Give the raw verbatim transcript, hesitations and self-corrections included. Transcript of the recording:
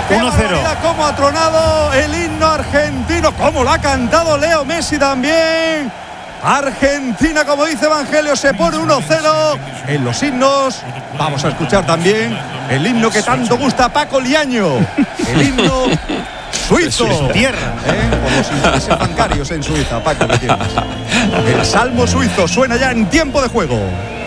uno cero. Cómo ha tronado el himno argentino, cómo lo ha cantado Leo Messi también. Argentina, como dice Evangelio, se pone uno cero en los himnos. Vamos a escuchar también el himno que tanto gusta a Paco Liaño, el himno suizo. De su tierra. ¿Eh? Por los intereses bancarios en Suiza, Paco, que tienes. El salmo suizo suena ya en tiempo de juego.